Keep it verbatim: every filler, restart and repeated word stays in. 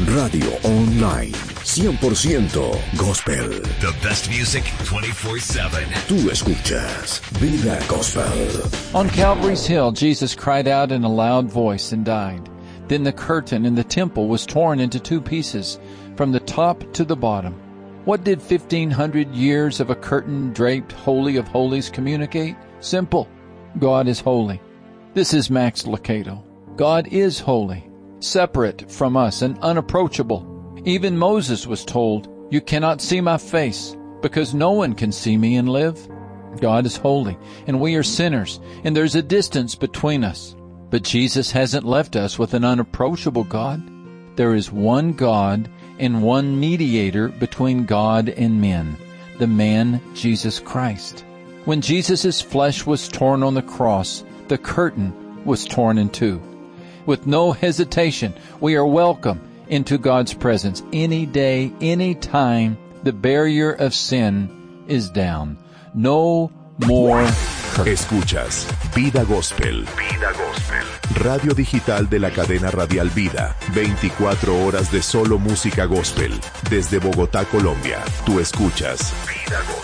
Radio Online, cien por ciento Gospel. The best music twenty-four seven. Tú escuchas Vida Gospel. On Calvary's Hill, Jesus cried out in a loud voice and died. Then the curtain in the temple was torn into two pieces, from the top to the bottom. What did fifteen hundred years of a curtain draped Holy of Holies communicate? Simple. God is holy. This is Max Lucado. God is holy, separate from us and unapproachable. Even Moses was told, "You cannot see my face, because no one can see me and live." God is holy, and we are sinners, and there's a distance between us. But Jesus hasn't left us with an unapproachable God. There is one God and one mediator between God and men, the man Jesus Christ. When Jesus' flesh was torn on the cross, the curtain was torn in two. With no hesitation, we are welcome into God's presence any day, any time. The barrier of sin is down. No more curtain. Escuchas Vida Gospel. Vida Gospel. Radio digital de la cadena radial Vida. veinticuatro horas de solo música gospel. Desde Bogotá, Colombia. Tú escuchas Vida Gospel.